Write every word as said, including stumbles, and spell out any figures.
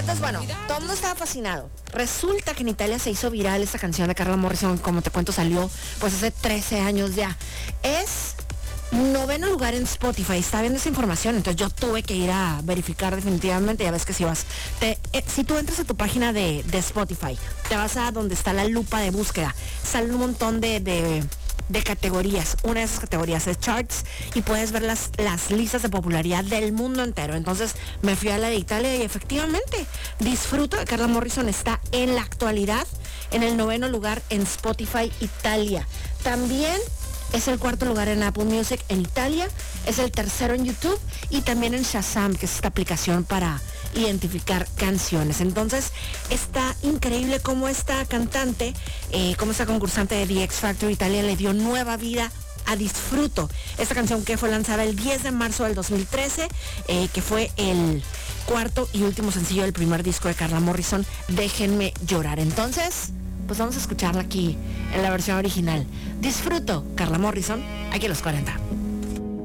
Entonces, bueno, todo el mundo estaba fascinado. Resulta que en Italia se hizo viral esta canción de Carla Morrison, como te cuento, salió pues hace trece años ya. Es noveno lugar en Spotify. Está viendo esa información, entonces yo tuve que ir a verificar definitivamente. Ya ves que si vas, te, eh, si tú entras a tu página de, de Spotify, te vas a donde está la lupa de búsqueda, sale un montón de... de de categorías. Una de esas categorías es Charts y puedes ver las, las listas de popularidad del mundo entero. Entonces me fui a la de Italia y efectivamente Disfruto de Carla Morrison está en la actualidad en el noveno lugar en Spotify Italia. También es el cuarto lugar en Apple Music en Italia, es el tercero en YouTube y también en Shazam, que es esta aplicación para identificar canciones. Entonces está increíble cómo esta cantante, eh, cómo esta concursante de The X Factor Italia le dio nueva vida a Disfruto. Esta canción que fue lanzada el diez de marzo del dos mil trece, eh, que fue el cuarto y último sencillo del primer disco de Carla Morrison, Déjenme Llorar. Entonces, pues vamos a escucharla aquí en la versión original. Disfruto, Carla Morrison, aquí a los cuarenta.